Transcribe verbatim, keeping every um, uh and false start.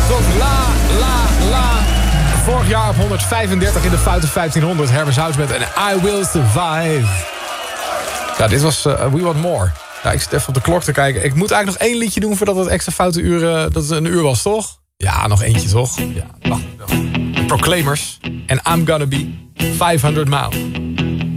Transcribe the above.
tot La La La. Vorig jaar op honderdvijfendertig in de Foute vijftienhonderd. Hermes House met en I Will Survive. Ja, dit was uh, We Want More. Ja, ik zit even op de klok te kijken. Ik moet eigenlijk nog één liedje doen voordat het extra foute uur, uh, dat het een uur was, toch? Ja, nog eentje, toch? Ja, wacht. Proclaimers en I'm Gonna Be vijfhonderd Mile.